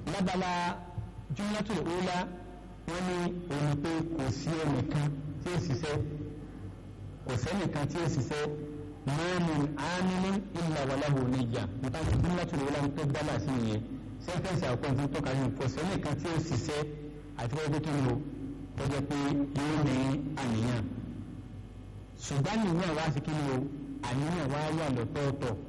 lábala jumlatul ula wọ́n ní òun pé kò sí ẹnìkan tí ó ṣiṣẹ́ kò sẹ́nìkan tí ó ṣiṣẹ́ mọ́ọ̀mù ámínú illa walahu niyya nípa tí jumlatul ula tó dábà sí nìyẹn sẹ́ńtẹ́ǹsì àkọ́kọ́ tí ń tọ́ka sí kò sẹ́nìkan tí ó ṣiṣẹ́ àti wọ́n gbé kí ni o tó jẹ́ pé yóò ní àníyàn ṣùgbọ́n àníyàn wá sí kí ni o àníyàn wá yà lọ́tọ̀ọ̀tọ̀